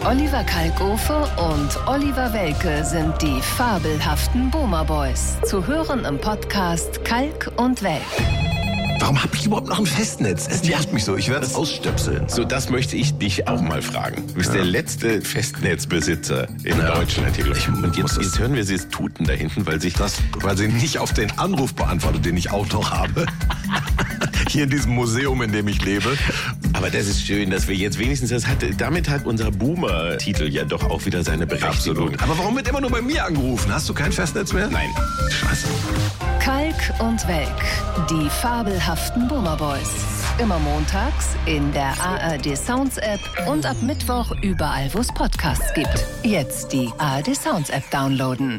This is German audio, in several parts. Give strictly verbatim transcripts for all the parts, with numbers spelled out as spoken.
Oliver Kalkofe und Oliver Welke sind die fabelhaften Boomer Boys. Zu hören im Podcast Kalk und Welk. Warum habe ich überhaupt noch ein Festnetz? Es nervt mich so, ich werde es ausstöpseln. So, das möchte ich dich auch mal fragen. Du bist ja. der letzte Festnetzbesitzer in ja. Deutschland. Ich, und jetzt, jetzt hören wir sie es tuten da hinten, weil sich das, weil sie nicht auf den Anruf beantwortet, den ich auch noch habe. Hier in diesem Museum, in dem ich lebe. Aber das ist schön, dass wir jetzt wenigstens das hat. Damit hat unser Boomer-Titel ja doch auch wieder seine Berechtigung. Absolut. Aber warum wird immer nur bei mir angerufen? Hast du kein Festnetz mehr? Nein. Scheiße. Kalk und Welk, die fabelhaften Boomer Boys. Immer montags in der A R D Sounds App und ab Mittwoch überall, wo es Podcasts gibt. Jetzt die A R D Sounds App downloaden.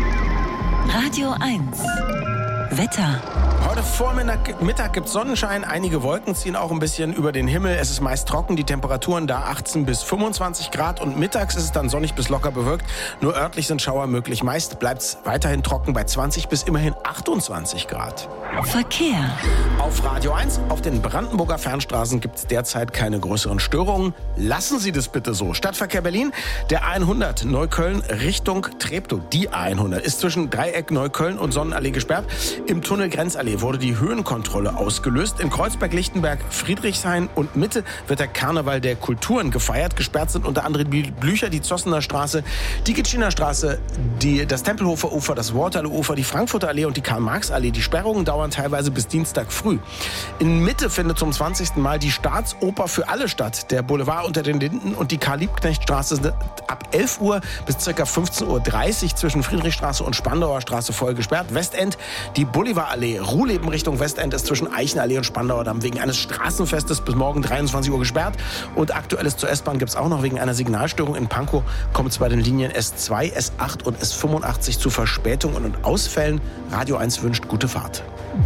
Radio eins. Wetter. Heute Vormittag gibt es Sonnenschein, einige Wolken ziehen auch ein bisschen über den Himmel. Es ist meist trocken, die Temperaturen da achtzehn bis fünfundzwanzig Grad und mittags ist es dann sonnig bis locker bewölkt. Nur örtlich sind Schauer möglich. Meist bleibt es weiterhin trocken bei zwanzig bis immerhin achtundzwanzig Grad. Verkehr. Auf Radio eins, auf den Brandenburger Fernstraßen gibt es derzeit keine größeren Störungen. Lassen Sie das bitte so. Stadtverkehr Berlin, der A hundert Neukölln Richtung Treptow. Die A hundert ist zwischen Dreieck Neukölln und Sonnenallee gesperrt. Im Tunnel Grenzallee wurde die Höhenkontrolle ausgelöst. In Kreuzberg, Lichtenberg, Friedrichshain und Mitte wird der Karneval der Kulturen gefeiert. Gesperrt sind unter anderem die Blücher, die Zossener Straße, die Gitschiner Straße, die, das Tempelhofer Ufer, das Waterloo-Ufer, die Frankfurter Allee und die Karl-Marx-Allee. Die Sperrungen dauern teilweise bis Dienstag früh. In Mitte findet zum zwanzigsten Mal die Staatsoper für alle statt. Der Boulevard unter den Linden und die Karl-Liebknecht-Straße sind ab elf Uhr bis ca. fünfzehn Uhr dreißig zwischen Friedrichstraße und Spandauer Straße voll gesperrt. Westend, die Bolivarallee, Ruhleben Richtung Westend ist zwischen Eichenallee und Spandauer Damm wegen eines Straßenfestes bis morgen dreiundzwanzig Uhr gesperrt. Und aktuelles zur S-Bahn gibt es auch noch wegen einer Signalstörung. In Pankow kommt es bei den Linien S zwei, S acht und S fünfundachtzig zu Verspätungen und Ausfällen. Radio eins wünscht gute Fahrt.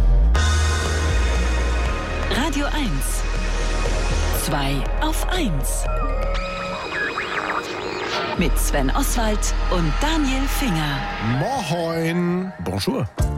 Radio eins. zwei auf eins. Mit Sven Oswald und Daniel Finger. Moin. Bonjour.